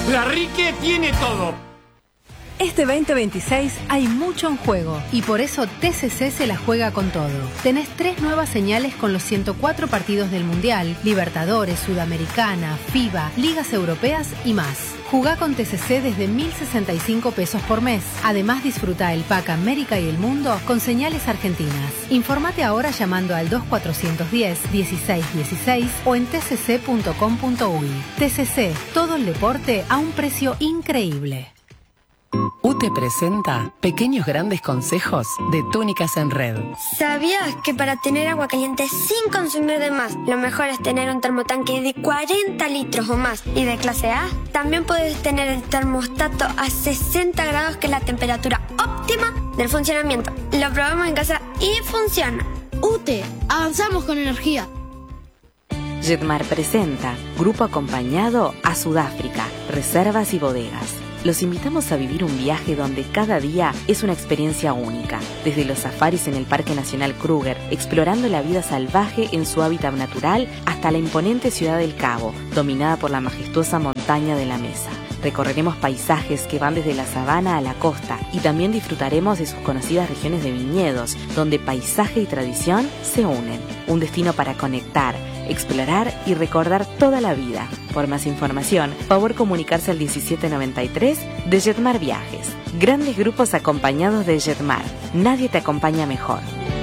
La Rique tiene todo. Este 2026 hay mucho en juego y por eso TCC se la juega con todo. Tenés 3 nuevas señales con los 104 partidos del Mundial, Libertadores, Sudamericana, FIBA, Ligas Europeas y más. Jugá con TCC desde 1.065 pesos por mes. Además disfruta el Pack América y el Mundo con señales argentinas. Informate ahora llamando al 2410-1616 o en tcc.com.uy. TCC, todo el deporte a un precio increíble. UTE presenta pequeños grandes consejos de Túnicas en Red. ¿Sabías que para tener agua caliente sin consumir de más, lo mejor es tener un termotanque de 40 litros o más y de clase A? También puedes tener el termostato a 60 grados, que es la temperatura óptima del funcionamiento. Lo probamos en casa y funciona. UTE, avanzamos con energía. Jetmar presenta Grupo Acompañado a Sudáfrica, Reservas y Bodegas. Los invitamos a vivir un viaje donde cada día es una experiencia única. Desde los safaris en el Parque Nacional Kruger, explorando la vida salvaje en su hábitat natural, hasta la imponente ciudad del Cabo, dominada por la majestuosa montaña de la Mesa. Recorreremos paisajes que van desde la sabana a la costa y también disfrutaremos de sus conocidas regiones de viñedos, donde paisaje y tradición se unen. Un destino para conectar, explorar y recordar toda la vida. Por más información, favor comunicarse al 1793 de Jetmar Viajes. Grandes grupos acompañados de Jetmar. Nadie te acompaña mejor.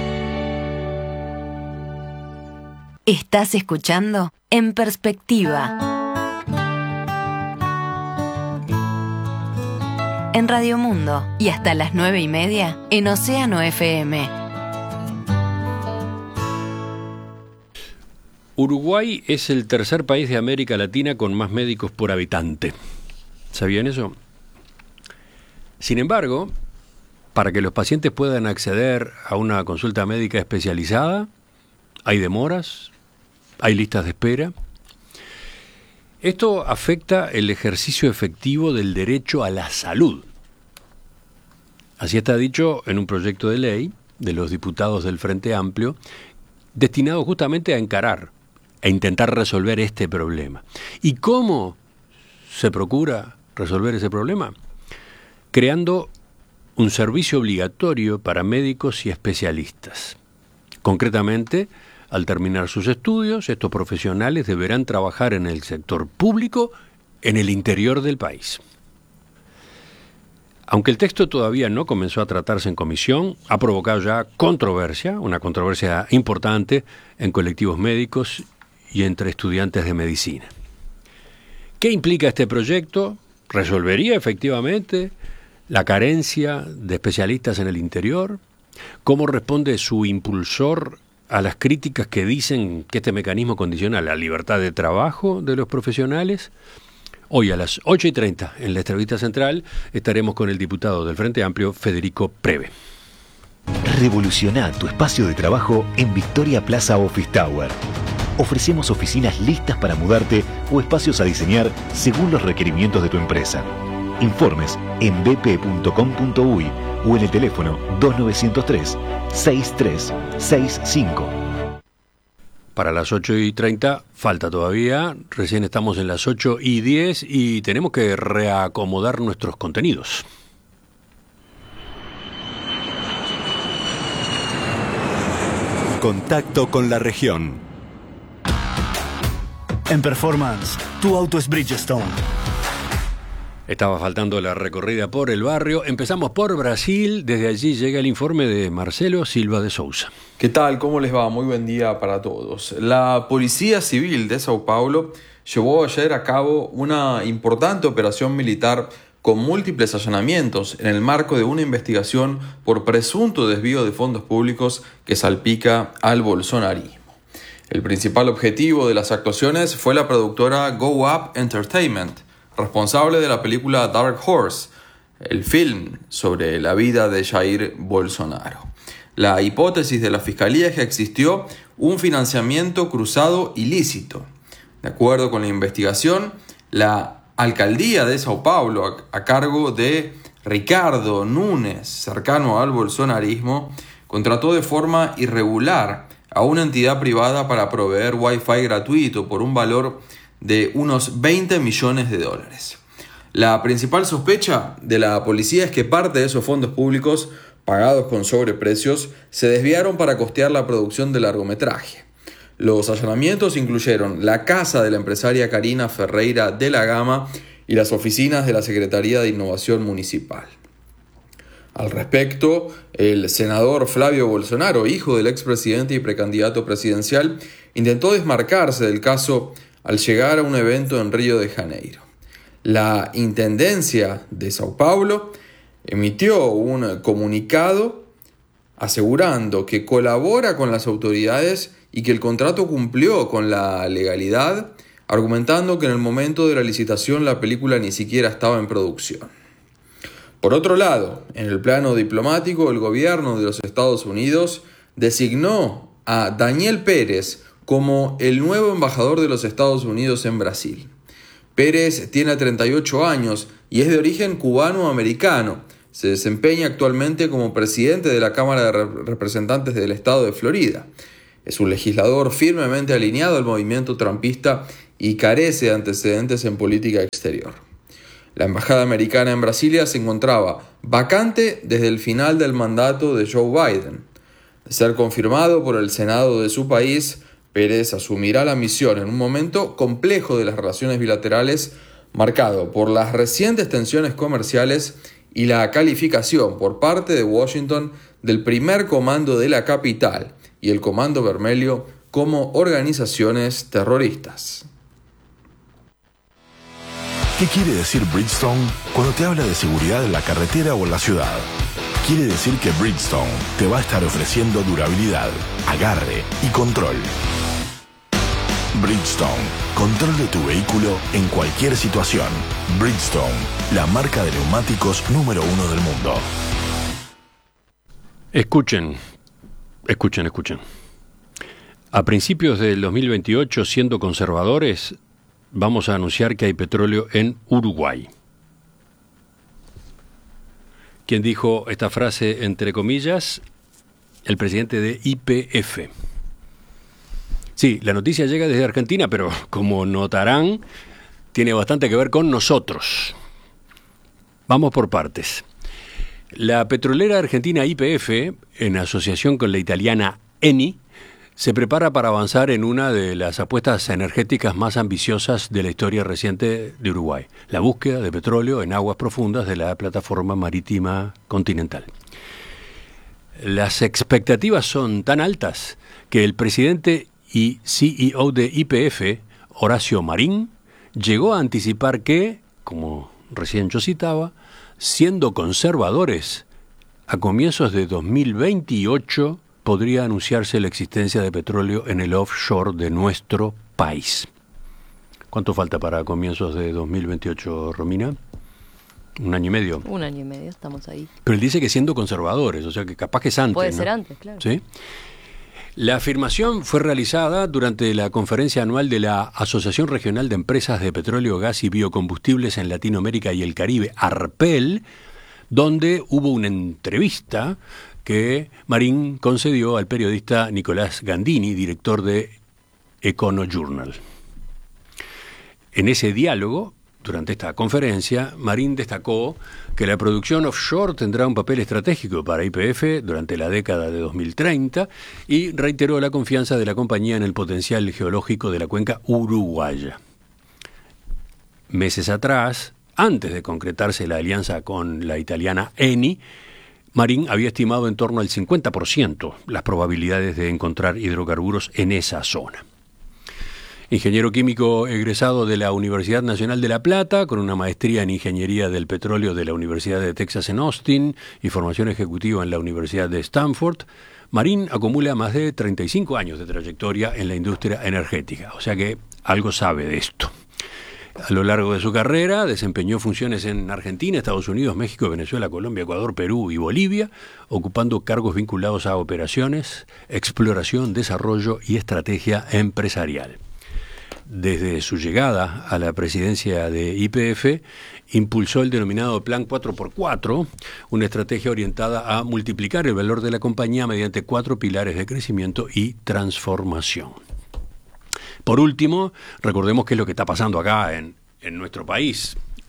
Estás escuchando En Perspectiva. En Radio Mundo y hasta las 9:30 en Océano FM. Uruguay es el tercer país de América Latina con más médicos por habitante. ¿Sabían eso? Sin embargo, para que los pacientes puedan acceder a una consulta médica especializada, hay demoras, hay listas de espera. Esto afecta el ejercicio efectivo del derecho a la salud. Así está dicho en un proyecto de ley de los diputados del Frente Amplio, destinado justamente a encarar e intentar resolver este problema. ¿Y cómo se procura resolver ese problema? Creando un servicio obligatorio para médicos y especialistas. Concretamente, al terminar sus estudios, estos profesionales deberán trabajar en el sector público en el interior del país. Aunque el texto todavía no comenzó a tratarse en comisión, ha provocado ya controversia, una controversia importante en colectivos médicos y entre estudiantes de medicina. ¿Qué implica este proyecto? ¿Resolvería efectivamente la carencia de especialistas en el interior? ¿Cómo responde su impulsor a las críticas que dicen que este mecanismo condiciona la libertad de trabajo de los profesionales? Hoy a las 8:30 en la entrevista central estaremos con el diputado del Frente Amplio, Federico Preve. Revoluciona tu espacio de trabajo en Victoria Plaza Office Tower. Ofrecemos oficinas listas para mudarte o espacios a diseñar según los requerimientos de tu empresa. Informes en bp.com.uy o en el teléfono 2903-6365. Para las 8:30 falta todavía, recién estamos en las 8:10 y tenemos que reacomodar nuestros contenidos. Contacto con la región. En Performance, tu auto es Bridgestone. Estaba faltando la recorrida por el barrio. Empezamos por Brasil. Desde allí llega el informe de Marcelo Silva de Souza. ¿Qué tal? ¿Cómo les va? Muy buen día para todos. La Policía Civil de Sao Paulo llevó ayer a cabo una importante operación militar con múltiples allanamientos en el marco de una investigación por presunto desvío de fondos públicos que salpica al bolsonarismo. El principal objetivo de las actuaciones fue la productora Go Up Entertainment, responsable de la película Dark Horse, el film sobre la vida de Jair Bolsonaro. La hipótesis de la Fiscalía es que existió un financiamiento cruzado ilícito. De acuerdo con la investigación, la alcaldía de Sao Paulo, a cargo de Ricardo Nunes, cercano al bolsonarismo, contrató de forma irregular a una entidad privada para proveer Wi-Fi gratuito por un valor de unos $20 millones. La principal sospecha de la policía es que parte de esos fondos públicos, pagados con sobreprecios, se desviaron para costear la producción del largometraje. Los allanamientos incluyeron la casa de la empresaria Karina Ferreira de la Gama y las oficinas de la Secretaría de Innovación Municipal. Al respecto, el senador Flavio Bolsonaro, hijo del expresidente y precandidato presidencial, intentó desmarcarse del caso al llegar a un evento en Río de Janeiro. La Intendencia de Sao Paulo emitió un comunicado asegurando que colabora con las autoridades y que el contrato cumplió con la legalidad, argumentando que en el momento de la licitación la película ni siquiera estaba en producción. Por otro lado, en el plano diplomático, el gobierno de los Estados Unidos designó a Daniel Pérez como el nuevo embajador de los Estados Unidos en Brasil. Pérez tiene 38 años y es de origen cubano-americano. Se desempeña actualmente como presidente de la Cámara de Representantes del Estado de Florida. Es un legislador firmemente alineado al movimiento trumpista y carece de antecedentes en política exterior. La embajada americana en Brasilia se encontraba vacante desde el final del mandato de Joe Biden. De ser confirmado por el Senado de su país, Pérez asumirá la misión en un momento complejo de las relaciones bilaterales, marcado por las recientes tensiones comerciales y la calificación por parte de Washington del primer comando de la capital y el Comando Vermelho como organizaciones terroristas. ¿Qué quiere decir Bridgestone cuando te habla de seguridad en la carretera o en la ciudad? Quiere decir que Bridgestone te va a estar ofreciendo durabilidad, agarre y control. Bridgestone, control de tu vehículo en cualquier situación. Bridgestone, la marca de neumáticos número 1 del mundo. Escuchen. A principios del 2028, siendo conservadores, vamos a anunciar que hay petróleo en Uruguay. ¿Quién dijo esta frase entre comillas? El presidente de YPF. Sí, la noticia llega desde Argentina, pero como notarán, tiene bastante que ver con nosotros. Vamos por partes. La petrolera argentina YPF, en asociación con la italiana Eni, se prepara para avanzar en una de las apuestas energéticas más ambiciosas de la historia reciente de Uruguay, la búsqueda de petróleo en aguas profundas de la plataforma marítima continental. Las expectativas son tan altas que el presidente y CEO de YPF, Horacio Marín, llegó a anticipar que, como recién yo citaba, siendo conservadores, a comienzos de 2028 podría anunciarse la existencia de petróleo en el offshore de nuestro país. ¿Cuánto falta para comienzos de 2028, Romina? ¿Un año y medio? Un año y medio, estamos ahí. Pero él dice que siendo conservadores, o sea que capaz que es antes. Puede ¿no? ser antes, claro. ¿Sí? La afirmación fue realizada durante la conferencia anual de la Asociación Regional de Empresas de Petróleo, Gas y Biocombustibles en Latinoamérica y el Caribe, ARPEL, donde hubo una entrevista que Marín concedió al periodista Nicolás Gandini, director de Econojournal. En ese diálogo, durante esta conferencia, Marín destacó que la producción offshore tendrá un papel estratégico para YPF durante la década de 2030 y reiteró la confianza de la compañía en el potencial geológico de la cuenca uruguaya. Meses atrás, antes de concretarse la alianza con la italiana Eni, Marín había estimado en torno al 50% las probabilidades de encontrar hidrocarburos en esa zona. Ingeniero químico egresado de la Universidad Nacional de La Plata, con una maestría en Ingeniería del Petróleo de la Universidad de Texas en Austin y formación ejecutiva en la Universidad de Stanford, Marín acumula más de 35 años de trayectoria en la industria energética, o sea que algo sabe de esto. A lo largo de su carrera desempeñó funciones en Argentina, Estados Unidos, México, Venezuela, Colombia, Ecuador, Perú y Bolivia, ocupando cargos vinculados a operaciones, exploración, desarrollo y estrategia empresarial. Desde su llegada a la presidencia de YPF, impulsó el denominado Plan 4x4, una estrategia orientada a multiplicar el valor de la compañía mediante 4 pilares de crecimiento y transformación. Por último, recordemos qué es lo que está pasando acá en nuestro país.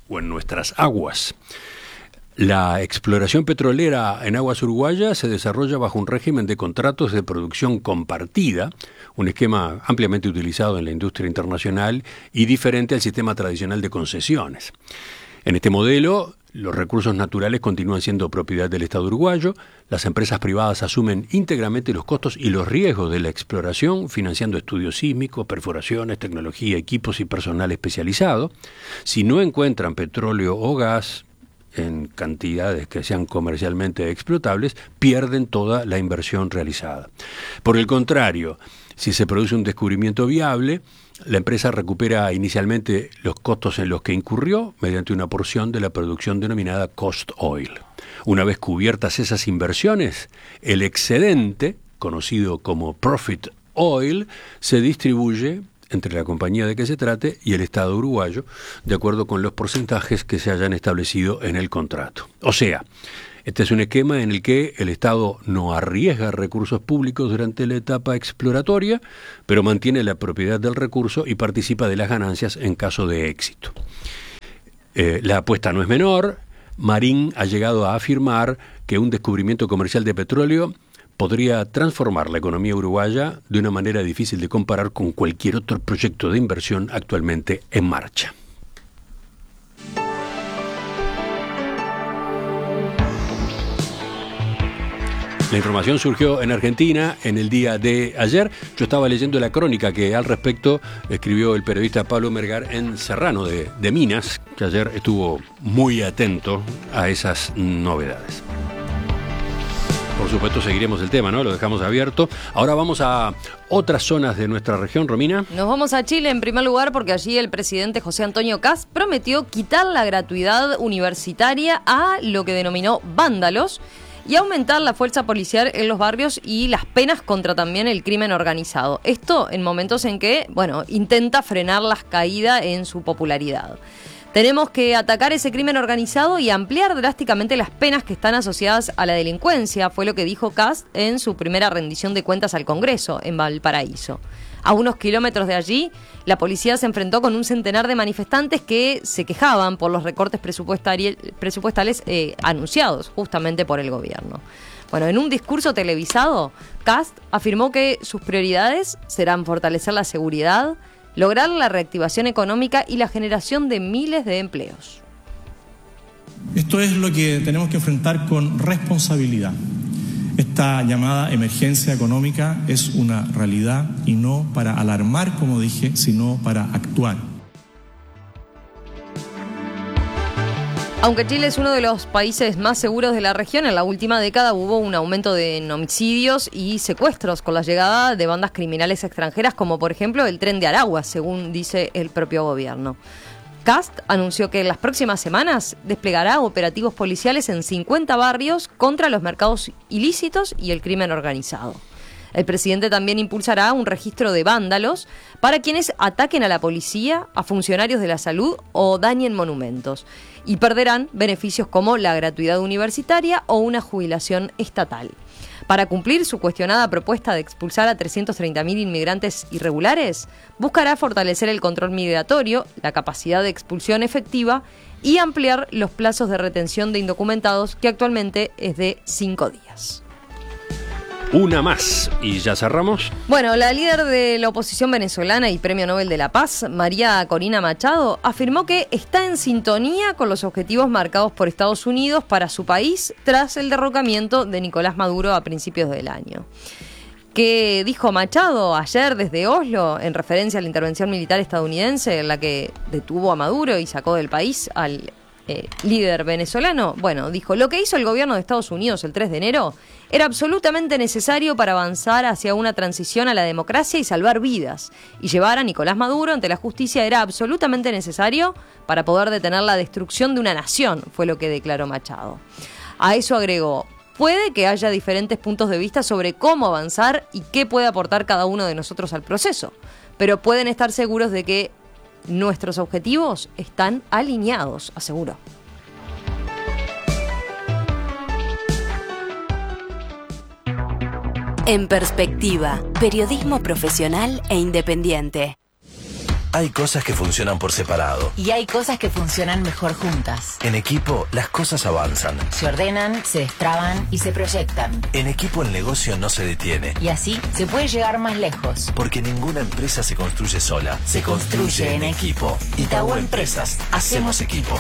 o en nuestras aguas. La exploración petrolera en aguas uruguayas se desarrolla bajo un régimen de contratos de producción compartida, un esquema ampliamente utilizado en la industria internacional y diferente al sistema tradicional de concesiones. En este modelo, los recursos naturales continúan siendo propiedad del Estado uruguayo, las empresas privadas asumen íntegramente los costos y los riesgos de la exploración, financiando estudios sísmicos, perforaciones, tecnología, equipos y personal especializado. Si no encuentran petróleo o gas en cantidades que sean comercialmente explotables, pierden toda la inversión realizada. Por el contrario, si se produce un descubrimiento viable, la empresa recupera inicialmente los costos en los que incurrió mediante una porción de la producción denominada cost oil. Una vez cubiertas esas inversiones, el excedente, conocido como profit oil, se distribuye entre la compañía de que se trate y el Estado uruguayo, de acuerdo con los porcentajes que se hayan establecido en el contrato. O sea, este es un esquema en el que el Estado no arriesga recursos públicos durante la etapa exploratoria, pero mantiene la propiedad del recurso y participa de las ganancias en caso de éxito. La apuesta no es menor. Marín ha llegado a afirmar que un descubrimiento comercial de petróleo podría transformar la economía uruguaya de una manera difícil de comparar con cualquier otro proyecto de inversión actualmente en marcha. La información surgió en Argentina en el día de ayer. Yo estaba leyendo la crónica que al respecto escribió el periodista Pablo Mergar en Serrano de Minas, que ayer estuvo muy atento a esas novedades. Por supuesto seguiremos el tema, ¿no? Lo dejamos abierto. Ahora vamos a otras zonas de nuestra región, Romina. Nos vamos a Chile en primer lugar porque allí el presidente José Antonio Kast prometió quitar la gratuidad universitaria a lo que denominó vándalos y aumentar la fuerza policial en los barrios y las penas contra también el crimen organizado. Esto en momentos en que, intenta frenar la caída en su popularidad. Tenemos que atacar ese crimen organizado y ampliar drásticamente las penas que están asociadas a la delincuencia, fue lo que dijo Kast en su primera rendición de cuentas al Congreso, en Valparaíso. A unos kilómetros de allí, la policía se enfrentó con un centenar de manifestantes que se quejaban por los recortes presupuestales anunciados justamente por el gobierno. Bueno, en un discurso televisado, Kast afirmó que sus prioridades serán fortalecer la seguridad, lograr la reactivación económica y la generación de miles de empleos. Esto es lo que tenemos que enfrentar con responsabilidad. Esta llamada emergencia económica es una realidad y no para alarmar, como dije, sino para actuar. Aunque Chile es uno de los países más seguros de la región, en la última década hubo un aumento de homicidios y secuestros con la llegada de bandas criminales extranjeras, como por ejemplo el Tren de Aragua, según dice el propio gobierno. Kast anunció que en las próximas semanas desplegará operativos policiales en 50 barrios contra los mercados ilícitos y el crimen organizado. El presidente también impulsará un registro de vándalos para quienes ataquen a la policía, a funcionarios de la salud o dañen monumentos, y perderán beneficios como la gratuidad universitaria o una jubilación estatal. Para cumplir su cuestionada propuesta de expulsar a 330.000 inmigrantes irregulares, buscará fortalecer el control migratorio, la capacidad de expulsión efectiva y ampliar los plazos de retención de indocumentados, que actualmente es de 5 días. Una más y ya cerramos. Bueno, la líder de la oposición venezolana y Premio Nobel de la Paz, María Corina Machado, afirmó que está en sintonía con los objetivos marcados por Estados Unidos para su país tras el derrocamiento de Nicolás Maduro a principios del año. ¿Qué dijo Machado ayer desde Oslo en referencia a la intervención militar estadounidense en la que detuvo a Maduro y sacó del país al líder venezolano? Bueno, dijo: lo que hizo el gobierno de Estados Unidos el 3 de enero era absolutamente necesario para avanzar hacia una transición a la democracia y salvar vidas. Y llevar a Nicolás Maduro ante la justicia era absolutamente necesario para poder detener la destrucción de una nación, fue lo que declaró Machado. A eso agregó: puede que haya diferentes puntos de vista sobre cómo avanzar y qué puede aportar cada uno de nosotros al proceso, pero pueden estar seguros de que nuestros objetivos están alineados, aseguró. En Perspectiva, periodismo profesional e independiente. Hay cosas que funcionan por separado. Y hay cosas que funcionan mejor juntas. En equipo, las cosas avanzan. Se ordenan, se destraban y se proyectan. En equipo, el negocio no se detiene. Y así se puede llegar más lejos. Porque ninguna empresa se construye sola. Se construye en equipo. Itaú Empresas. Hacemos equipo.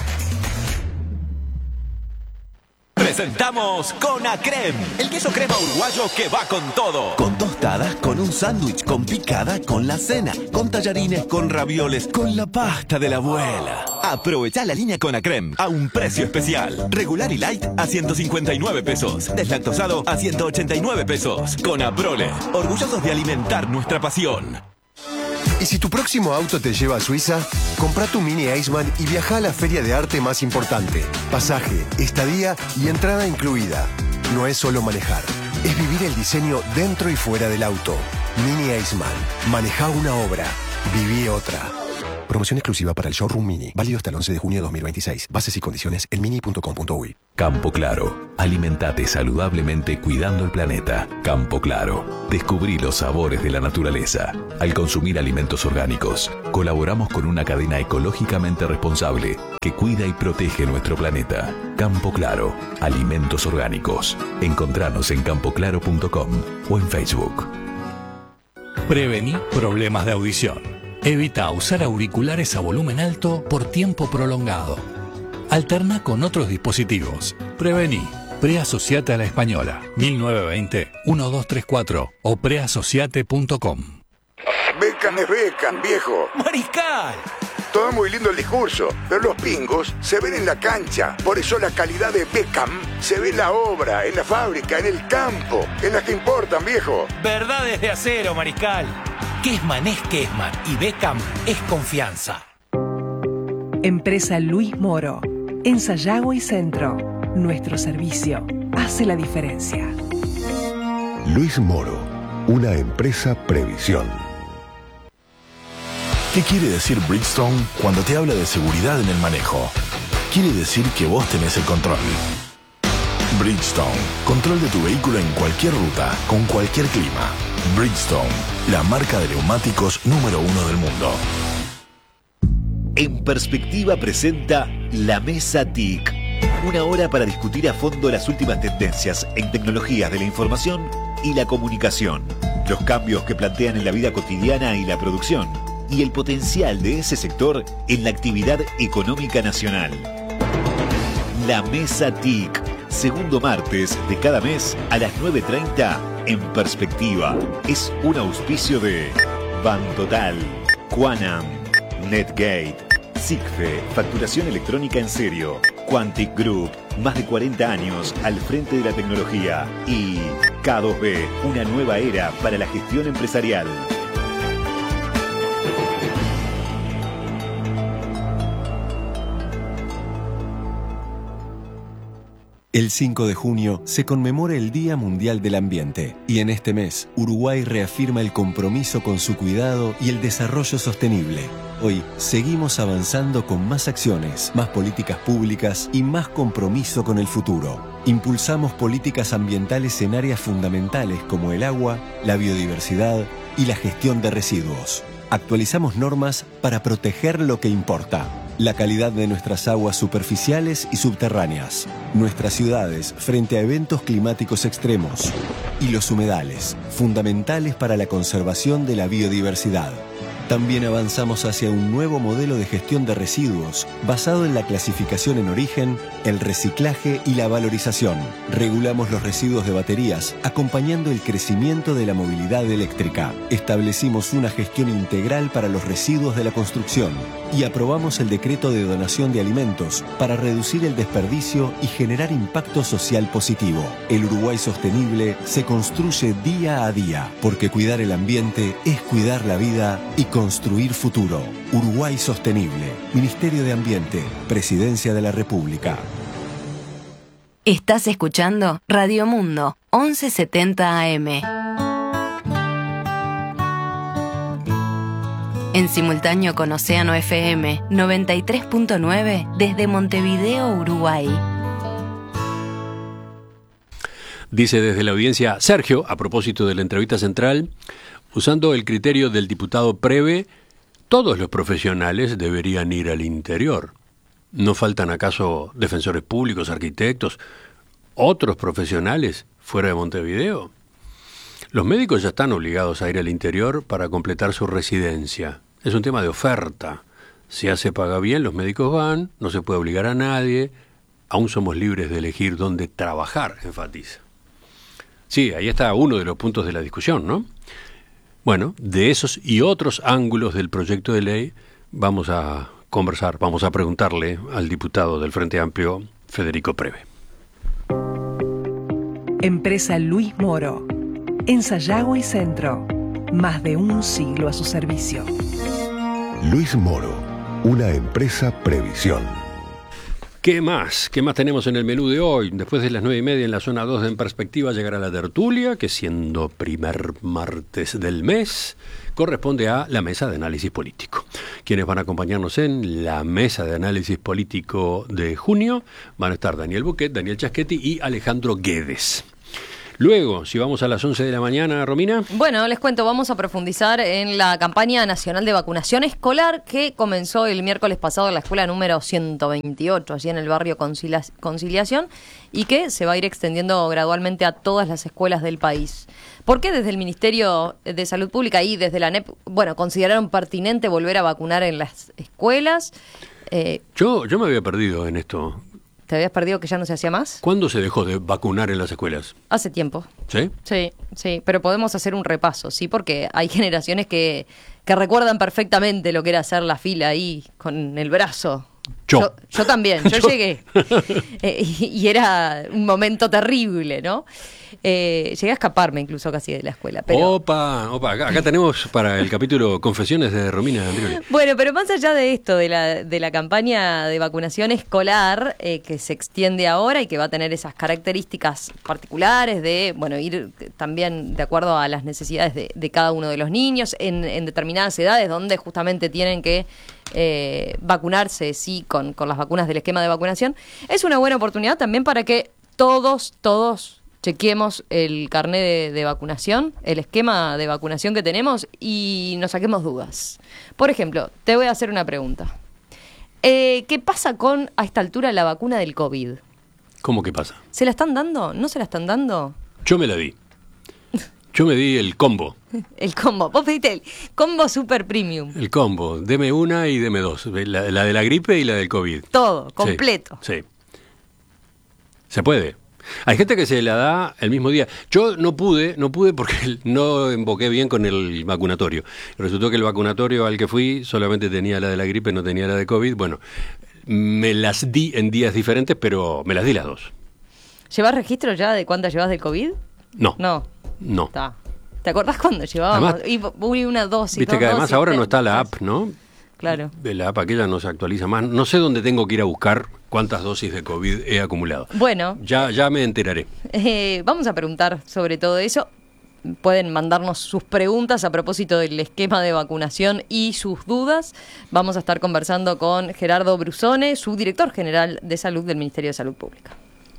Presentamos Conacrem, el queso crema uruguayo que va con todo. Con tostadas, con un sándwich, con picada, con la cena, con tallarines, con ravioles, con la pasta de la abuela. Aprovecha la línea Conacrem a un precio especial. Regular y light a 159 pesos. Deslactosado a 189 pesos. Conaprole, orgullosos de alimentar nuestra pasión. ¿Y si tu próximo auto te lleva a Suiza? Compra tu Mini Iceman y viaja a la feria de arte más importante. Pasaje, estadía y entrada incluida. No es solo manejar, es vivir el diseño dentro y fuera del auto. Mini Iceman. Maneja una obra, viví otra. Promoción exclusiva para el showroom Mini. Válido hasta el 11 de junio de 2026. Bases y condiciones en mini.com.uy. Campo Claro. Alimentate saludablemente cuidando el planeta. Campo Claro. Descubrí los sabores de la naturaleza. Al consumir alimentos orgánicos, colaboramos con una cadena ecológicamente responsable que cuida y protege nuestro planeta. Campo Claro. Alimentos orgánicos. Encontranos en campoclaro.com o en Facebook. Prevení problemas de audición. Evita usar auriculares a volumen alto por tiempo prolongado. Alterna con otros dispositivos. Prevení. Preasociate a la Española. 1920-1234 o preasociate.com. Beckham es Beckham, viejo. ¡Mariscal! Todo muy lindo el discurso, pero los pingos se ven en la cancha. Por eso la calidad de Beckham se ve en la obra, en la fábrica, en el campo, en las que importan, viejo. Verdades de acero, Mariscal. Kessman es Kessman y Beckham es confianza. Empresa Luis Moro. En Sayago y Centro. Nuestro servicio hace la diferencia. Luis Moro. Una empresa previsión. ¿Qué quiere decir Bridgestone cuando te habla de seguridad en el manejo? Quiere decir que vos tenés el control. Bridgestone. Control de tu vehículo en cualquier ruta, con cualquier clima. Bridgestone. La marca de neumáticos número 1 del mundo. En Perspectiva presenta La Mesa TIC. Una hora para discutir a fondo las últimas tendencias en tecnologías de la información y la comunicación. Los cambios que plantean en la vida cotidiana y la producción. Y el potencial de ese sector en la actividad económica nacional. La Mesa TIC. Segundo martes de cada mes a las 9:30 en Perspectiva. Es un auspicio de Bantotal, Quanam, Netgate, SIGFE, facturación electrónica en serio, Quantic Group, más de 40 años al frente de la tecnología, y K2B, una nueva era para la gestión empresarial. El 5 de junio se conmemora el Día Mundial del Ambiente y en este mes Uruguay reafirma el compromiso con su cuidado y el desarrollo sostenible. Hoy seguimos avanzando con más acciones, más políticas públicas y más compromiso con el futuro. Impulsamos políticas ambientales en áreas fundamentales como el agua, la biodiversidad y la gestión de residuos. Actualizamos normas para proteger lo que importa. La calidad de nuestras aguas superficiales y subterráneas, nuestras ciudades frente a eventos climáticos extremos y los humedales, fundamentales para la conservación de la biodiversidad. También avanzamos hacia un nuevo modelo de gestión de residuos basado en la clasificación en origen, el reciclaje y la valorización. Regulamos los residuos de baterías, acompañando el crecimiento de la movilidad eléctrica. Establecimos una gestión integral para los residuos de la construcción y aprobamos el decreto de donación de alimentos para reducir el desperdicio y generar impacto social positivo. El Uruguay sostenible se construye día a día, porque cuidar el ambiente es cuidar la vida y construir futuro. Uruguay Sostenible. Ministerio de Ambiente. Presidencia de la República. Estás escuchando Radio Mundo, 1170 AM. En simultáneo con Océano FM 93.9 desde Montevideo, Uruguay. Dice desde la audiencia Sergio, a propósito de la entrevista central, usando el criterio del diputado Preve, todos los profesionales deberían ir al interior. ¿No faltan acaso defensores públicos, arquitectos, otros profesionales fuera de Montevideo? Los médicos ya están obligados a ir al interior para completar su residencia. Es un tema de oferta. Si se paga bien, los médicos van, no se puede obligar a nadie, aún somos libres de elegir dónde trabajar, enfatiza. Sí, ahí está uno de los puntos de la discusión, ¿no? Bueno, de esos y otros ángulos del proyecto de ley vamos a conversar, vamos a preguntarle al diputado del Frente Amplio, Federico Preve. Empresa Luis Moro. En Sayago y Centro. Más de un siglo a su servicio. Luis Moro, una empresa previsión. ¿Qué más? ¿Qué más tenemos en el menú de hoy? Después de las 9:30 en la zona 2 de En Perspectiva llegará la tertulia, que siendo primer martes del mes, corresponde a la mesa de análisis político. Quienes van a acompañarnos en la mesa de análisis político de junio van a estar Daniel Buquet, Daniel Chaschetti y Alejandro Guedes. Luego, si vamos a las 11 de la mañana, Romina. Bueno, les cuento, vamos a profundizar en la campaña nacional de vacunación escolar que comenzó el miércoles pasado en la escuela número 128, allí en el barrio Conciliación, y que se va a ir extendiendo gradualmente a todas las escuelas del país. ¿Por qué desde el Ministerio de Salud Pública y desde la ANEP, consideraron pertinente volver a vacunar en las escuelas? Yo me había perdido en esto. ¿Te habías perdido que ya no se hacía más? ¿Cuándo se dejó de vacunar en las escuelas? Hace tiempo. ¿Sí? Sí, pero podemos hacer un repaso, ¿sí? Porque hay generaciones que recuerdan perfectamente lo que era hacer la fila ahí con el brazo. Yo también, yo llegué. Y era un momento terrible, ¿no? Llegué a escaparme incluso casi de la escuela. Pero... Opa, acá tenemos para el capítulo Confesiones de Romina Andrioli. Bueno, pero más allá de esto, de la campaña de vacunación escolar que se extiende ahora y que va a tener esas características particulares de, ir también de acuerdo a las necesidades de cada uno de los niños en determinadas edades donde justamente tienen que vacunarse, sí, con las vacunas del esquema de vacunación, es una buena oportunidad también para que todos chequeemos el carnet de vacunación, el esquema de vacunación que tenemos y nos saquemos dudas. Por ejemplo, te voy a hacer una pregunta. ¿Qué pasa con, a esta altura, la vacuna del COVID? ¿Cómo que pasa? ¿Se la están dando? ¿No se la están dando? Yo me la di. Yo me di el combo. El combo. Vos pediste el combo super premium. El combo. Deme una y deme dos. La de la gripe y la del COVID. Todo, completo. Sí. Se puede. Hay gente que se la da el mismo día. Yo no pude porque no invoqué bien con el vacunatorio. Resultó que el vacunatorio al que fui solamente tenía la de la gripe, no tenía la de COVID. Bueno, me las di en días diferentes, pero me las di las dos. ¿Llevas registro ya de cuántas llevas del COVID? No. Está. ¿Te acordás cuando llevábamos? Además, y una dosis. Viste que además ahora no está la app, ¿no? Claro. La app aquella no se actualiza más. No sé dónde tengo que ir a buscar cuántas dosis de COVID he acumulado. Bueno. Ya me enteraré. Vamos a preguntar sobre todo eso. Pueden mandarnos sus preguntas a propósito del esquema de vacunación y sus dudas. Vamos a estar conversando con Gerardo Brusone, subdirector general de Salud del Ministerio de Salud Pública.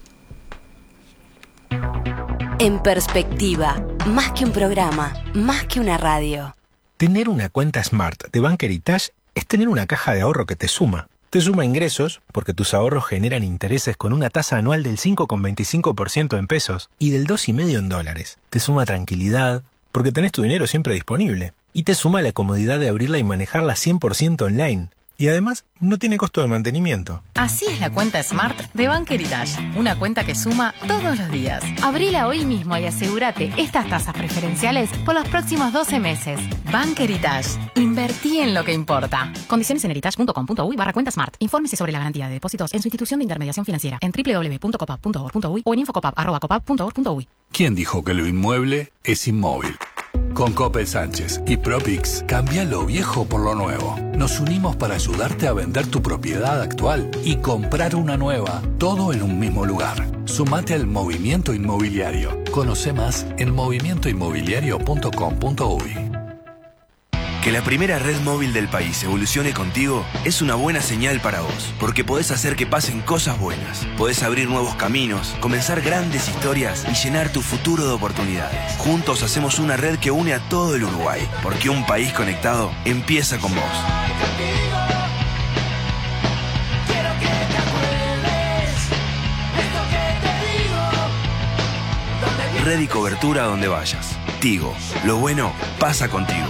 En Perspectiva, más que un programa, más que una radio. Tener una cuenta Smart de Bank Heritage es tener una caja de ahorro que te suma. Te suma ingresos, porque tus ahorros generan intereses con una tasa anual del 5,25% en pesos y del 2,5% en dólares. Te suma tranquilidad, porque tenés tu dinero siempre disponible. Y te suma la comodidad de abrirla y manejarla 100% online. Y además, no tiene costo de mantenimiento. Así es la cuenta Smart de Bank Heritage. Una cuenta que suma todos los días. Abrila hoy mismo y asegúrate estas tasas preferenciales por los próximos 12 meses. Bank Heritage. Invertí en lo que importa. Condiciones en heritage.com.uy/cuenta Smart. Infórmese sobre la garantía de depósitos en su institución de intermediación financiera en www.copap.org.uy o en infocopap@copap.org.uy. ¿Quién dijo que lo inmueble es inmóvil? Con Coppel Sánchez y Propix, cambia lo viejo por lo nuevo. Nos unimos para ayudarte a vender tu propiedad actual y comprar una nueva, todo en un mismo lugar. Sumate al movimiento inmobiliario. Conoce más en movimientoinmobiliario.com.uy. Que la primera red móvil del país evolucione contigo es una buena señal para vos, porque podés hacer que pasen cosas buenas. Podés abrir nuevos caminos, comenzar grandes historias y llenar tu futuro de oportunidades. Juntos hacemos una red que une a todo el Uruguay, porque un país conectado empieza con vos. Red y cobertura donde vayas. Tigo, lo bueno pasa contigo.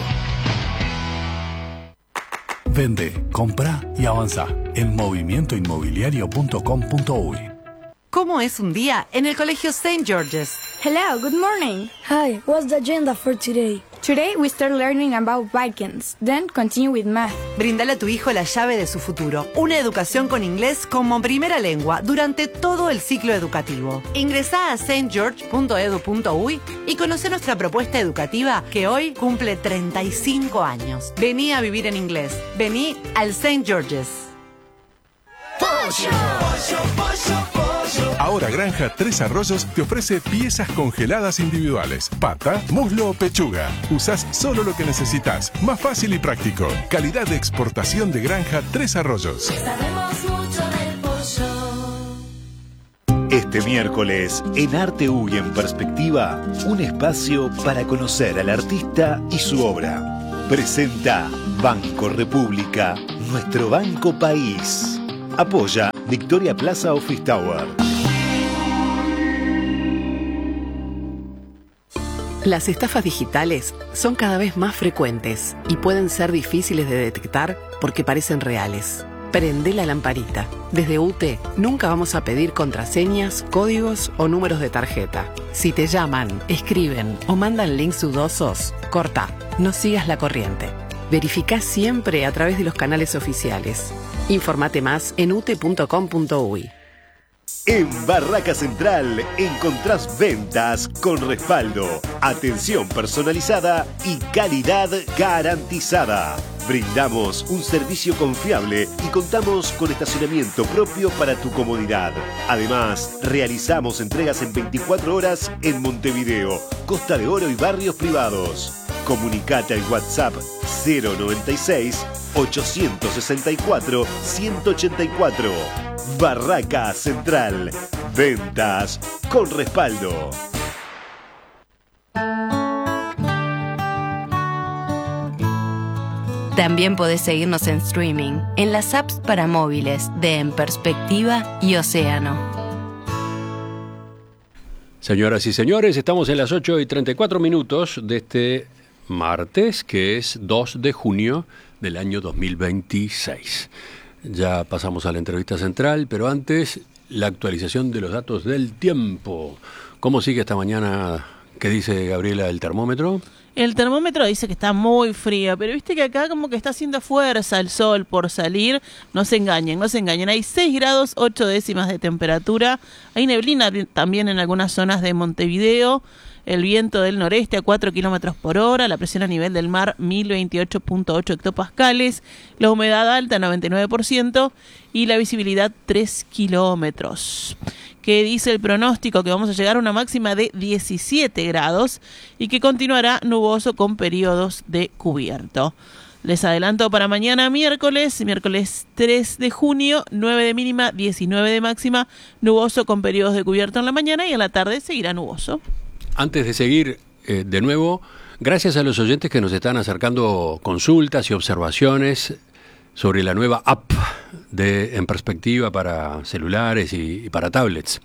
Vende, compra y avanza en movimientoinmobiliario.com.uy. ¿Cómo es un día en el Colegio St. George's? Hello, good morning. Hi, what's the agenda for today? Today we start learning about Vikings, then continue with math. Bríndale a tu hijo la llave de su futuro, una educación con inglés como primera lengua durante todo el ciclo educativo. Ingresá a stgeorge.edu.uy y conoce nuestra propuesta educativa que hoy cumple 35 años. Vení a vivir en inglés. Vení al St. George's. Pollo, pollo, pollo, pollo. Ahora Granja Tres Arroyos te ofrece piezas congeladas individuales, pata, muslo o pechuga. Usás solo lo que necesitas, más fácil y práctico. Calidad de exportación de Granja Tres Arroyos. Sabemos mucho del pollo. Este miércoles, en Arte y en Perspectiva, un espacio para conocer al artista y su obra. Presenta Banco República, nuestro banco país. Apoya Victoria Plaza Office Tower. Las estafas digitales son cada vez más frecuentes y pueden ser difíciles de detectar porque parecen reales. Prende la lamparita. Desde UTE nunca vamos a pedir contraseñas, códigos o números de tarjeta. Si te llaman, escriben o mandan links dudosos, corta, no sigas la corriente. Verificá siempre a través de los canales oficiales. Infórmate más en ute.com.uy. En Barraca Central encontrás ventas con respaldo, atención personalizada y calidad garantizada. Brindamos un servicio confiable y contamos con estacionamiento propio para tu comodidad. Además, realizamos entregas en 24 horas en Montevideo, Costa de Oro y barrios privados. Comunicate al WhatsApp 096 864 184. Barraca Central. Ventas con respaldo. También podés seguirnos en streaming, en las apps para móviles de En Perspectiva y Océano. Señoras y señores, estamos en las 8:34 de este martes, que es 2 de junio del año 2026. Ya pasamos a la entrevista central, pero antes, la actualización de los datos del tiempo. ¿Cómo sigue esta mañana? ¿Qué dice Gabriela el termómetro? El termómetro dice que está muy frío, pero viste que acá como que está haciendo fuerza el sol por salir. No se engañen, no se engañen. Hay 6 grados 8 décimas de temperatura. Hay neblina también en algunas zonas de Montevideo. El viento del noreste a 4 kilómetros por hora, la presión a nivel del mar 1028.8 hectopascales, la humedad alta 99% y la visibilidad 3 kilómetros. Que dice el pronóstico que vamos a llegar a una máxima de 17 grados y que continuará nuboso con periodos de cubierto. Les adelanto para mañana miércoles 3 de junio, 9 de mínima, 19 de máxima, nuboso con periodos de cubierto en la mañana y en la tarde seguirá nuboso. Antes de seguir, de nuevo, gracias a los oyentes que nos están acercando consultas y observaciones sobre la nueva app de En Perspectiva para celulares y para tablets.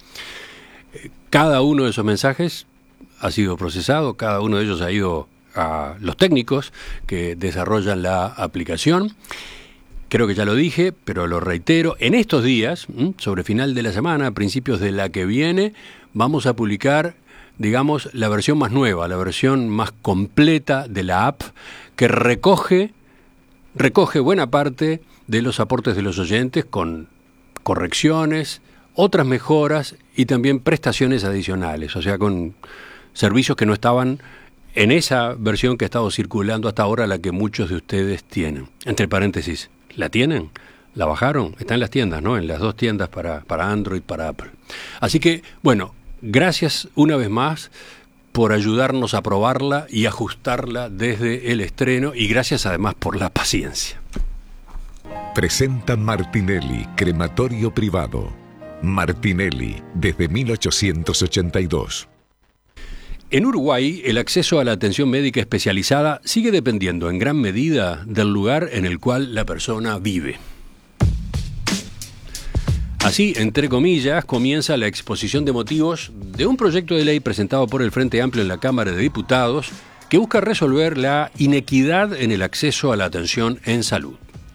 Cada uno de esos mensajes ha sido procesado, cada uno de ellos ha ido a los técnicos que desarrollan la aplicación. Creo que ya lo dije, pero lo reitero. En estos días, sobre final de la semana, principios de la que viene, vamos a publicar, digamos, la versión más nueva, la versión más completa de la app, que recoge buena parte de los aportes de los oyentes con correcciones, otras mejoras y también prestaciones adicionales, o sea, con servicios que no estaban en esa versión que ha estado circulando hasta ahora, la que muchos de ustedes tienen. Entre paréntesis, ¿la tienen? ¿La bajaron? Está en las tiendas, ¿no? En las 2 tiendas para Android, para Apple. Así que, bueno, gracias una vez más por ayudarnos a probarla y ajustarla desde el estreno, y gracias además por la paciencia. Presenta Martinelli, crematorio privado. Martinelli, desde 1882. En Uruguay, el acceso a la atención médica especializada sigue dependiendo en gran medida del lugar en el cual la persona vive. Así, entre comillas, comienza la exposición de motivos de un proyecto de ley presentado por el Frente Amplio en la Cámara de Diputados que busca resolver la inequidad en el acceso a la atención en salud.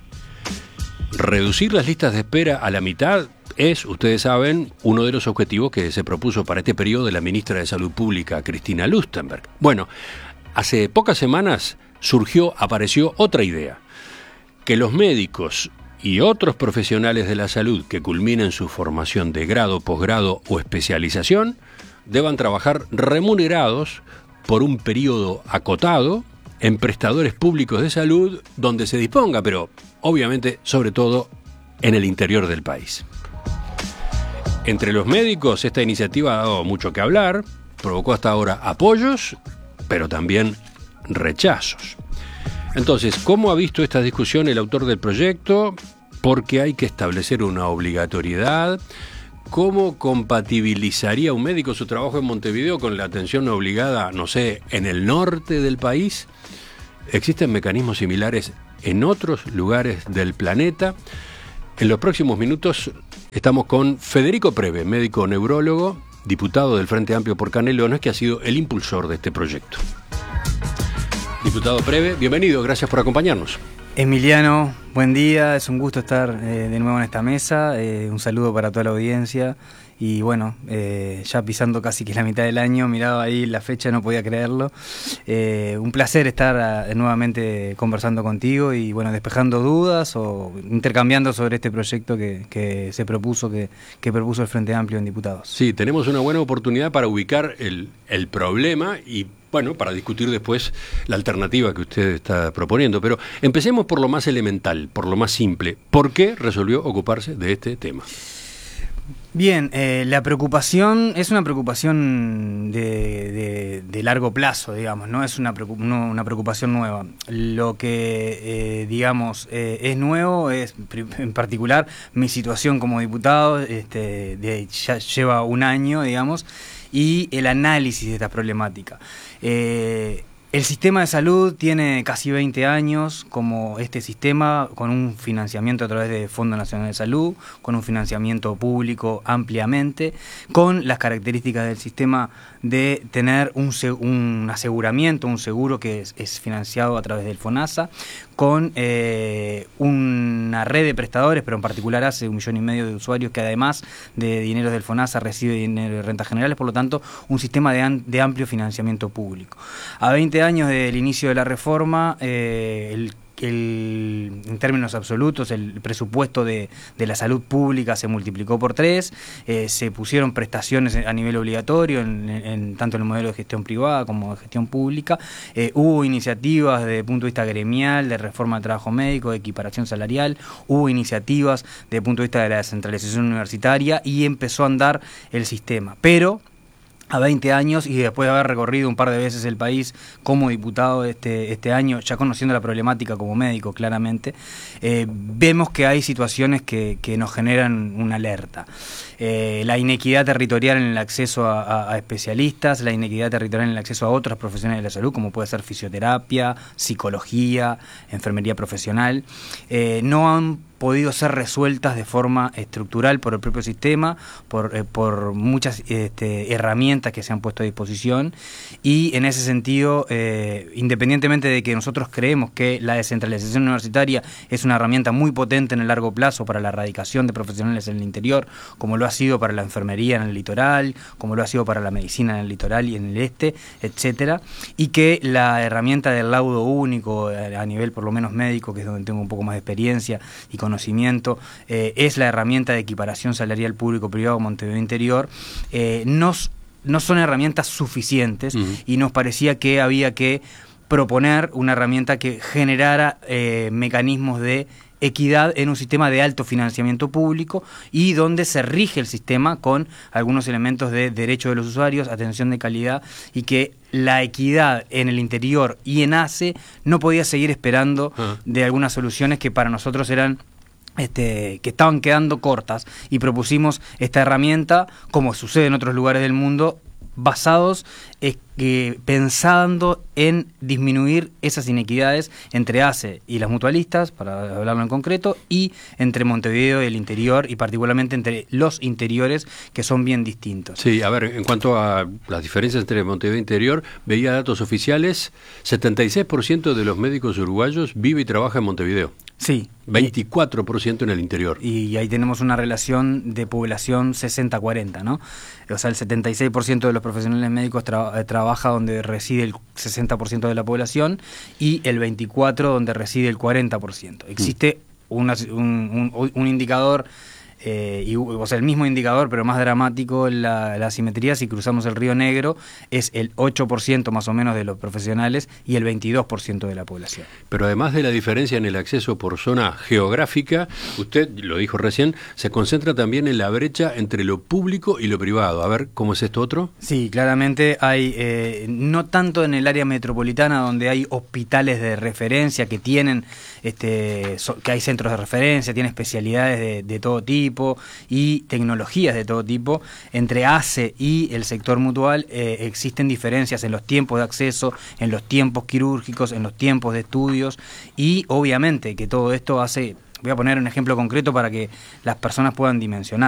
Reducir las listas de espera a la mitad es, ustedes saben, uno de los objetivos que se propuso para este periodo de la ministra de Salud Pública, Cristina Lustenberg. Bueno, hace pocas semanas apareció otra idea: que los médicos y otros profesionales de la salud que culminen su formación de grado, posgrado o especialización deban trabajar remunerados por un periodo acotado en prestadores públicos de salud donde se disponga, pero obviamente, sobre todo, en el interior del país. Entre los médicos, esta iniciativa ha dado mucho que hablar, provocó hasta ahora apoyos, pero también rechazos. Entonces, ¿cómo ha visto esta discusión el autor del proyecto? Porque hay que establecer una obligatoriedad. ¿Cómo compatibilizaría un médico su trabajo en Montevideo con la atención obligada, no sé, en el norte del país? ¿Existen mecanismos similares en otros lugares del planeta? En los próximos minutos estamos con Federico Preve, médico neurólogo, diputado del Frente Amplio por Canelones, que ha sido el impulsor de este proyecto. Diputado Preve, bienvenido, gracias por acompañarnos. Emiliano, buen día, es un gusto estar de nuevo en esta mesa, un saludo para toda la audiencia y bueno, ya pisando casi que la mitad del año, miraba ahí la fecha, no podía creerlo. Un placer estar nuevamente conversando contigo y bueno, despejando dudas o intercambiando sobre este proyecto que se propuso, que propuso el Frente Amplio en Diputados. Sí, tenemos una buena oportunidad para ubicar el problema y bueno, para discutir después la alternativa que usted está proponiendo. Pero empecemos por lo más elemental, por lo más simple. ¿Por qué resolvió ocuparse de este tema? Bien, la preocupación es una preocupación de largo plazo, digamos, no es una preocupación nueva. Lo que, digamos, es nuevo es, en particular, mi situación como diputado, ya lleva un año, digamos, y el análisis de esta problemática. El sistema de salud tiene casi 20 años como este sistema, con un financiamiento a través del Fondo Nacional de Salud, con un financiamiento público ampliamente, con las características del sistema de tener un aseguramiento, un seguro que es financiado a través del FONASA, con una red de prestadores, pero en particular hace 1,5 millones de usuarios que además de dineros del FONASA recibe dinero de rentas generales, por lo tanto un sistema de amplio financiamiento público. A 20 años del inicio de la reforma, en términos absolutos, el presupuesto de la salud pública se multiplicó por 3, se pusieron prestaciones a nivel obligatorio, tanto en el modelo de gestión privada como de gestión pública, hubo iniciativas desde el punto de vista gremial, de reforma del trabajo médico, de equiparación salarial, hubo iniciativas desde el punto de vista de la descentralización universitaria y empezó a andar el sistema. Pero a 20 años y después de haber recorrido un par de veces el país como diputado este año, ya conociendo la problemática como médico claramente, vemos que hay situaciones que nos generan una alerta. La inequidad territorial en el acceso a especialistas, la inequidad territorial en el acceso a otras profesiones de la salud, como puede ser fisioterapia, psicología, enfermería profesional, no han podido ser resueltas de forma estructural por el propio sistema, por muchas herramientas que se han puesto a disposición y en ese sentido, independientemente de que nosotros creemos que la descentralización universitaria es una herramienta muy potente en el largo plazo para la erradicación de profesionales en el interior, como lo ha sido para la enfermería en el litoral, como lo ha sido para la medicina en el litoral y en el este, etcétera, y que la herramienta del laudo único a nivel por lo menos médico, que es donde tengo un poco más de experiencia y conocimiento, es la herramienta de equiparación salarial público-privado Montevideo Interior, no son herramientas suficientes y nos parecía que había que proponer una herramienta que generara mecanismos de equidad en un sistema de alto financiamiento público y donde se rige el sistema con algunos elementos de derecho de los usuarios, atención de calidad, y que la equidad en el interior y en ACE no podía seguir esperando de algunas soluciones que para nosotros eran que estaban quedando cortas, y propusimos esta herramienta, como sucede en otros lugares del mundo, basados pensando en disminuir esas inequidades entre ACE y las mutualistas, para hablarlo en concreto, y entre Montevideo y el interior, y particularmente entre los interiores, que son bien distintos. Sí, a ver, en cuanto a las diferencias entre Montevideo e interior, veía datos oficiales, 76% de los médicos uruguayos vive y trabaja en Montevideo. Sí. 24% en el interior. Y ahí tenemos una relación de población 60-40, ¿no? O sea, el 76% de los profesionales médicos trabaja donde reside el 60% de la población, y el 24% donde reside el 40%. Existe un indicador, o sea, el mismo indicador, pero más dramático la asimetría. Si cruzamos el Río Negro, es el 8% más o menos de los profesionales y el 22% de la población. Pero además de la diferencia en el acceso por zona geográfica, usted lo dijo recién, se concentra también en la brecha entre lo público y lo privado. A ver, ¿cómo es esto otro? Sí, claramente hay, no tanto en el área metropolitana, donde hay hospitales de referencia que tienen, que hay centros de referencia, tienen especialidades de todo tipo y tecnologías de todo tipo. Entre ACE y el sector mutual existen diferencias en los tiempos de acceso, en los tiempos quirúrgicos, en los tiempos de estudios, y obviamente que todo esto hace... Voy a poner un ejemplo concreto para que las personas puedan dimensionar.